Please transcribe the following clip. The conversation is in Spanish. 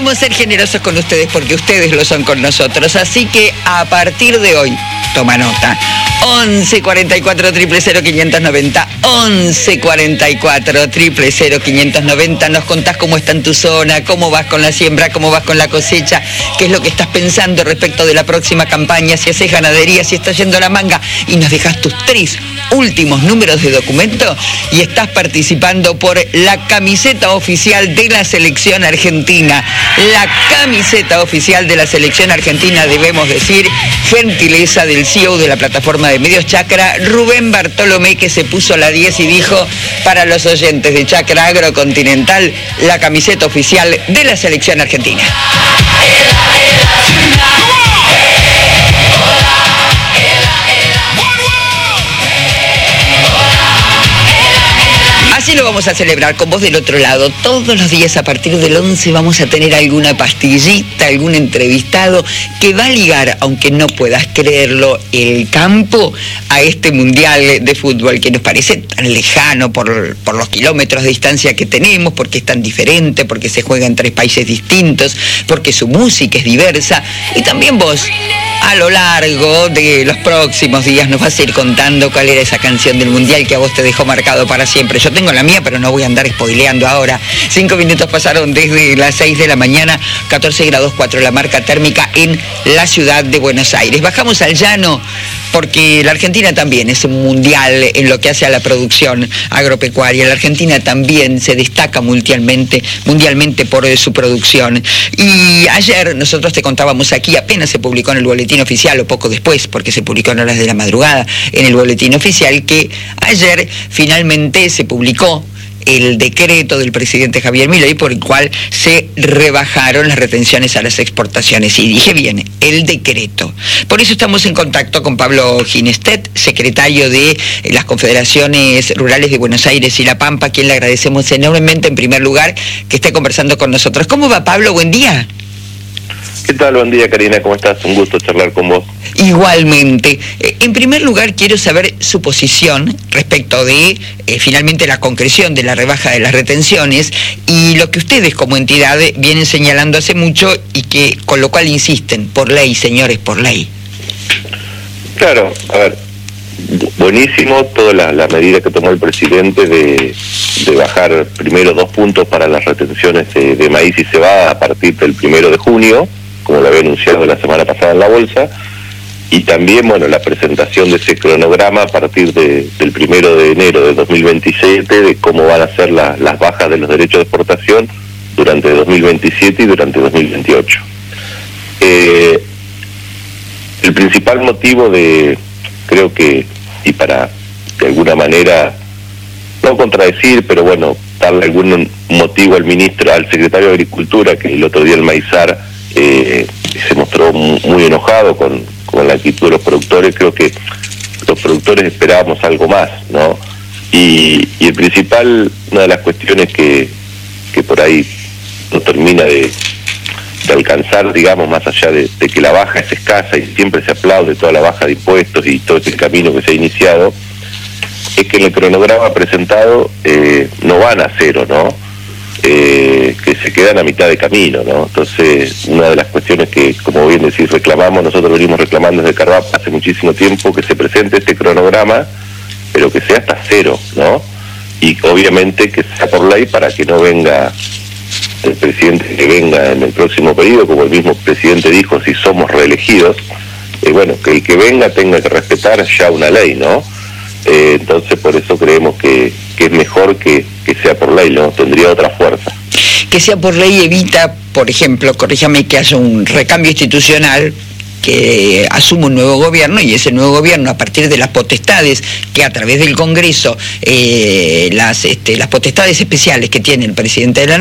queremos ser generosos con ustedes porque ustedes lo son con nosotros. Así que a partir de hoy, toma nota, 11 44 000 590, 11 44 000 590. Nos contás cómo está en tu zona, cómo vas con la siembra, cómo vas con la cosecha, qué es lo que estás pensando respecto de la próxima campaña, si haces ganadería, si estás yendo a la manga, y nos dejas tus 3 últimos números de documento y estás participando por la camiseta oficial de la selección argentina. La camiseta oficial de la selección argentina, debemos decir, gentileza del CEO de la plataforma de medios Chacra, Rubén Bartolomé, que se puso la 10 y dijo: para los oyentes de Chacra Agrocontinental, la camiseta oficial de la selección argentina. Así lo vamos a celebrar con vos del otro lado. Todos los días a partir del 11 vamos a tener alguna pastillita, algún entrevistado que va a ligar, aunque no puedas creerlo, el campo a este mundial de fútbol que nos parece tan lejano por los kilómetros de distancia que tenemos, porque es tan diferente, porque se juega en 3 países distintos, porque su música es diversa. Y también vos, a lo largo de los próximos días, nos vas a ir contando cuál era esa canción del mundial que a vos te dejó marcado para siempre. Yo tengo la mía, pero no voy a andar spoileando ahora. 5 minutos pasaron desde las 6 de la mañana, 14 grados 4 la marca térmica en la ciudad de Buenos Aires. Bajamos al llano porque la Argentina también es un mundial en lo que hace a la producción agropecuaria. La Argentina también se destaca mundialmente por su producción. Y ayer nosotros te contábamos aquí, apenas se publicó en el boletín oficial, o poco después, porque se publicó en horas de la madrugada en el boletín oficial, que ayer finalmente se publicó el decreto del presidente Javier Milei por el cual se rebajaron las retenciones a las exportaciones. Y dije bien, el decreto. Por eso estamos en contacto con Pablo Ginestet, secretario de las Confederaciones Rurales de Buenos Aires y La Pampa, a quien le agradecemos enormemente, en primer lugar, que esté conversando con nosotros. ¿Cómo va, Pablo? Buen día. ¿Qué tal? Buen día, Karina, ¿cómo estás? Un gusto charlar con vos. Igualmente. En primer lugar, quiero saber su posición respecto de, finalmente, la concreción de la rebaja de las retenciones y lo que ustedes como entidad vienen señalando hace mucho y que, con lo cual insisten, por ley, señores, por ley. Claro, a ver, buenísimo toda la medida que tomó el presidente de bajar primero 2 puntos para las retenciones de maíz y cebada a partir del 1 de junio, como lo había anunciado la semana pasada en la bolsa, y también, bueno, la presentación de ese cronograma a partir del 1 de enero de 2027, de cómo van a ser las bajas de los derechos de exportación durante 2027 y durante 2028. El principal motivo creo que, y para de alguna manera, no contradecir, pero bueno, darle algún motivo al secretario de Agricultura, que el otro día el Maizar se mostró muy enojado con la actitud de los productores. Creo que los productores esperábamos algo más, ¿no? Y el principal, una de las cuestiones que por ahí no termina de alcanzar, digamos, más allá de que la baja es escasa y siempre se aplaude toda la baja de impuestos y todo ese camino que se ha iniciado, es que en el cronograma presentado no van a cero, ¿no? Que se quedan a mitad de camino, ¿no? Entonces, una de las cuestiones que, como bien decís, reclamamos, nosotros venimos reclamando desde Carvap hace muchísimo tiempo, que se presente este cronograma, pero que sea hasta cero, ¿no? Y obviamente que sea por ley, para que no venga el presidente que venga en el próximo periodo, como el mismo presidente dijo, si somos reelegidos, bueno, que el que venga tenga que respetar ya una ley, ¿no? Entonces, por eso creemos que es mejor que sea por ley, ¿no? Tendría otra fuerza. Que sea por ley evita, por ejemplo, corríjame, que haya un recambio institucional, que asuma un nuevo gobierno, y ese nuevo gobierno, a partir de las potestades que a través del Congreso, las potestades especiales que tiene el presidente de la